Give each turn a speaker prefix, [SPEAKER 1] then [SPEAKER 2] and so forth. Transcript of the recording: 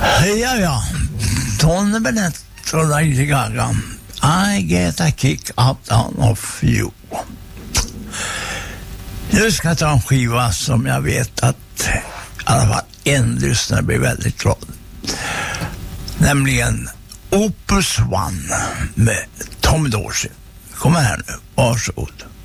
[SPEAKER 1] Ja. Tony Bennett och Lady Gaga. I get a kick out of you. Nu ska jag ta en skiva som jag vet att i alla fall en lyssnare blir väldigt glad. Nämligen Opus One med Tommy Dorsey. Kom här nu, varsågod.